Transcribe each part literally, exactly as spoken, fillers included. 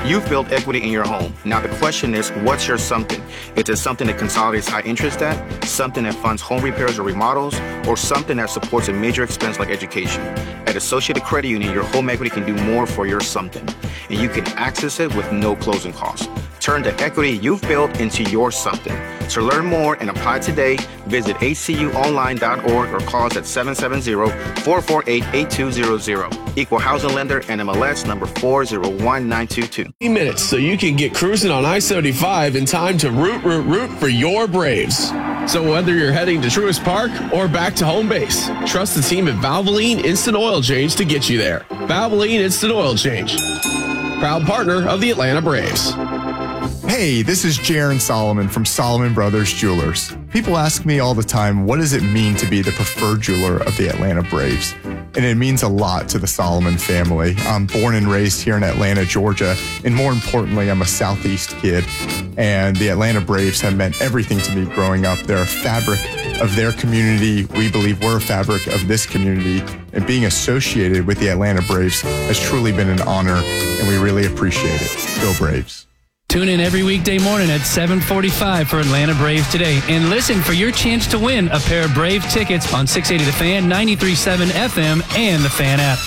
You've built equity in your home. Now the question is, what's your something? Is it something that consolidates high interest debt, something that funds home repairs or remodels, or something that supports a major expense like education? At Associated Credit Union, your home equity can do more for your something, and you can access it with no closing costs. Turn the equity you've built into your something. To learn more and apply today, visit h c u online dot org or call us at seven seven zero, four four eight, eight two zero zero. Equal housing lender, N M L S number four zero one nine two two. Minutes so you can get cruising on I seventy-five in time to root, root, root for your Braves. So whether you're heading to Truist Park or back to home base, trust the team at Valvoline Instant Oil Change to get you there. Valvoline Instant Oil Change, proud partner of the Atlanta Braves. Hey, this is Jaron Solomon from Solomon Brothers Jewelers. People ask me all the time, what does it mean to be the preferred jeweler of the Atlanta Braves? And it means a lot to the Solomon family. I'm born and raised here in Atlanta, Georgia, and more importantly, I'm a Southeast kid. And the Atlanta Braves have meant everything to me growing up. They're a fabric of their community. We believe we're a fabric of this community. And being associated with the Atlanta Braves has truly been an honor, and we really appreciate it. Go Braves. Tune in every weekday morning at seven forty-five for Atlanta Braves Today. And listen for your chance to win a pair of Brave tickets on six eighty The Fan, ninety-three point seven F M, and the Fan app.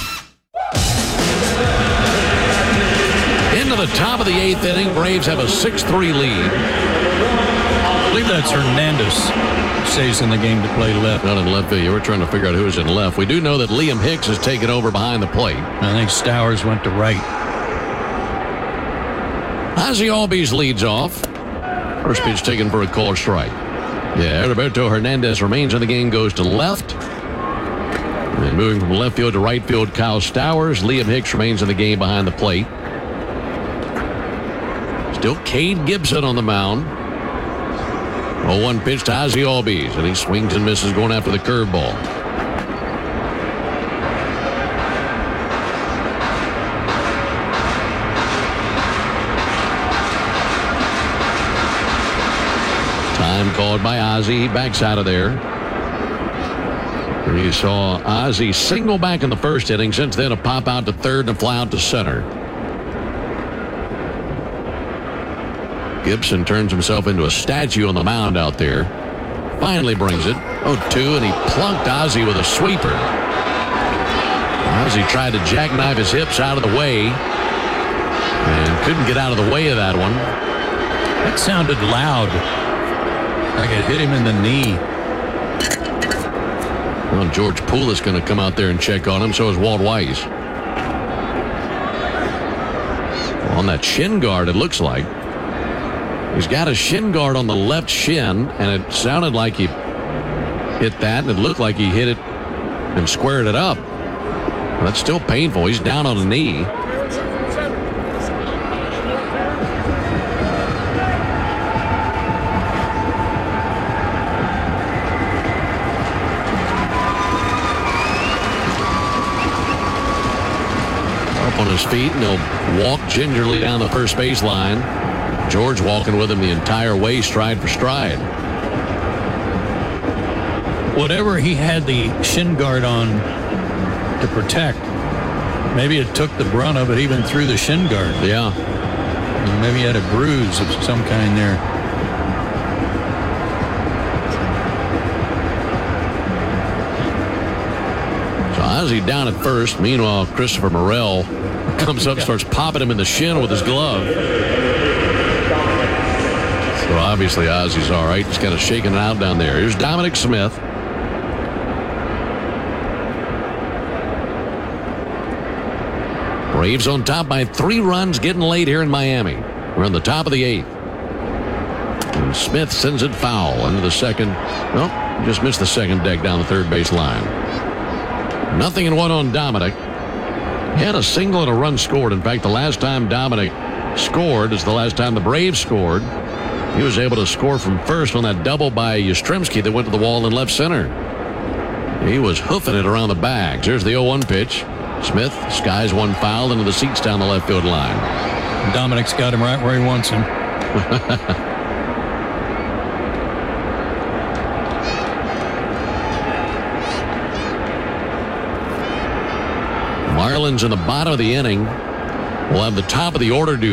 Into the top of the eighth inning, Braves have a six three lead. I believe that's Hernandez stays in the game to play left. Not in left field. We're trying to figure out who's in left. We do know that Liam Hicks has taken over behind the plate. I think Stowers went to right. Ozzie Albies leads off. First pitch taken for a called strike. Yeah, Roberto Hernandez remains in the game, goes to left. And moving from left field to right field, Kyle Stowers. Liam Hicks remains in the game behind the plate. Still Cade Gibson on the mound. oh one pitch to Ozzie Albies, and he swings and misses going after the curveball. Time called by Ozzie. He backs out of there. We saw Ozzie single back in the first inning. Since then, a pop out to third and a fly out to center. Gibson turns himself into a statue on the mound out there. Finally brings it. oh two, and he plunked Ozzie with a sweeper. Ozzie tried to jackknife his hips out of the way and couldn't get out of the way of that one. That sounded loud. Like it hit him in the knee. Well, George Poole is going to come out there and check on him. So is Walt Weiss. On that shin guard, it looks like. He's got a shin guard on the left shin, and it sounded like he hit that, and it looked like he hit it and squared it up. Well, that's still painful. He's down on the knee. On his feet, and he'll walk gingerly down the first base line. George walking with him the entire way, stride for stride. Whatever he had the shin guard on to protect, maybe it took the brunt of it even through the shin guard. Yeah. And maybe he had a bruise of some kind there. So Ozzie down at first. Meanwhile, Christopher Morel comes up, starts popping him in the shin with his glove. So obviously Ozzie's all right. He's kind of shaking it out down there. Here's Dominic Smith. Braves on top by three runs, getting late here in Miami. We're on the top of the eighth. And Smith sends it foul into the second. Nope, just missed the second deck down the third base line. Nothing in one on Dominic. He had a single and a run scored. In fact, the last time Dominic scored is the last time the Braves scored. He was able to score from first on that double by Yastrzemski that went to the wall in left center. He was hoofing it around the bags. There's the oh one pitch. Smith skies one foul into the seats down the left field line. Dominic's got him right where he wants him. Marlins in the bottom of the inning will have the top of the order due.